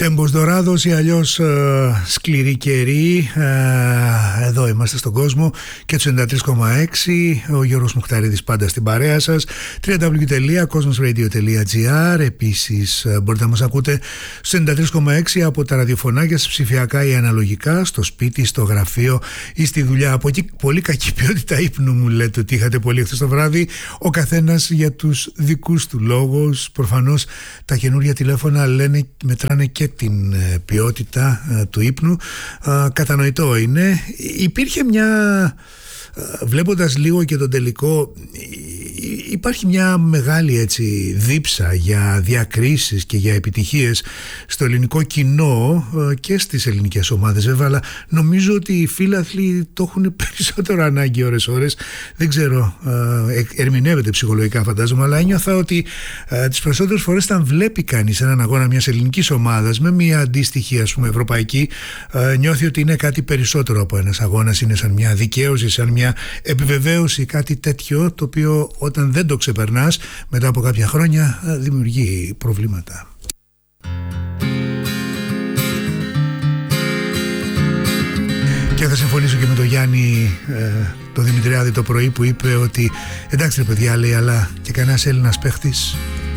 Τέμπος Δωράδος ή αλλιώς σκληρή καιρή. Εδώ είμαστε στον κόσμο και τους 93,6. Ο Γιώργος Μουχταρίδης πάντα στην παρέα σας. www.cosmosradio.gr. Επίσης μπορείτε να μας ακούτε στους 93,6 από τα ραδιοφωνάκια σας, ψηφιακά ή αναλογικά, στο σπίτι, στο γραφείο ή στη δουλειά. Από εκεί πολύ κακή ποιότητα ύπνου μου λέτε ότι είχατε πολύ χθες το βράδυ. Ο καθένας για τους δικούς του λόγους. Προφανώς τα καινούργια τηλέφωνα λένε, μετράνε και την ποιότητα του ύπνου. Κατανοητό είναι. Υπήρχε μια, βλέποντας λίγο και τον τελικό, υπάρχει μια μεγάλη έτσι δίψα για διακρίσεις και για επιτυχίες στο ελληνικό κοινό και στις ελληνικές ομάδες βέβαια, αλλά νομίζω ότι οι φίλαθλοι το έχουν περισσότερο ανάγκη ώρες. Δεν ξέρω, ερμηνεύεται ψυχολογικά φαντάζομαι, αλλά ένιωθα ότι τις περισσότερες φορές όταν βλέπει κανείς έναν αγώνα μιας ελληνικής ομάδας με μια αντίστοιχη ας πούμε ευρωπαϊκή, νιώθει ότι είναι κάτι περισσότερο από ένας αγώνας, είναι σαν μια δικαίωση, σαν μια επιβεβαίωση, κάτι τέτοιο το οποίο όταν δεν το ξεπερνάς μετά από κάποια χρόνια δημιουργεί προβλήματα. Και θα συμφωνήσω και με τον Γιάννη τον Δημητριάδη το πρωί που είπε ότι εντάξει ρε παιδιά, λέει, αλλά και κανένας Έλληνας παίχτης